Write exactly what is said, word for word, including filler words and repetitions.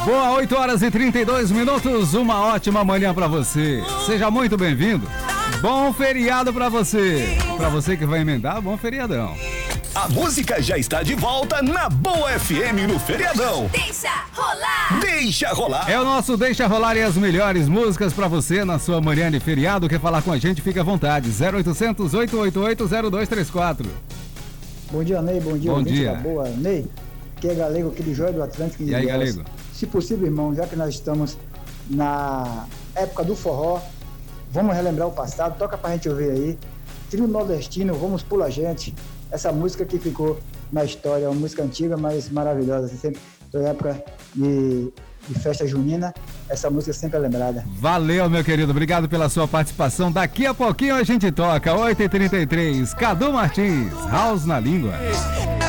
Boa, oito horas e trinta e dois minutos, uma ótima manhã pra você. Seja muito bem-vindo. Bom feriado pra você. Pra você que vai emendar, bom feriadão. A música já está de volta na Boa F M no feriadão. Deixa rolar. Deixa rolar. É o nosso Deixa Rolar e as melhores músicas pra você na sua manhã de feriado. Quer falar com a gente? Fica à vontade. zero oitocentos, oito oito oito, zero dois três quatro. Bom dia, Ney. Bom dia, Bom ouvinte dia. da Boa. Ney, aqui é Galego, aqui de Joia do Atlântico. E aí, Galego? Se possível, irmão, já que nós estamos na época do forró, vamos relembrar o passado. Toca pra gente ouvir aí. Trio Nordestino, Vamos Pula Gente. Essa música que ficou na história, é uma música antiga, mas maravilhosa. Sempre, toda época de, de festa junina, essa música sempre é lembrada. Valeu, meu querido. Obrigado pela sua participação. Daqui a pouquinho a gente toca. oito e trinta e três. Cadu Martins, House na Língua.